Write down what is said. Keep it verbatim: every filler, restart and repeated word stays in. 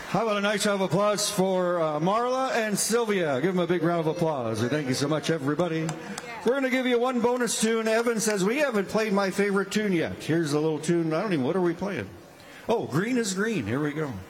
How about a nice round of applause for uh, Marla and Sylvia? Give them a big round of applause. Thank you so much, everybody. We're going to give you one bonus tune. Evan says, we haven't played my favorite tune yet. Here's a little tune. I don't even, what are we playing? Oh, Green is Green. Here we go.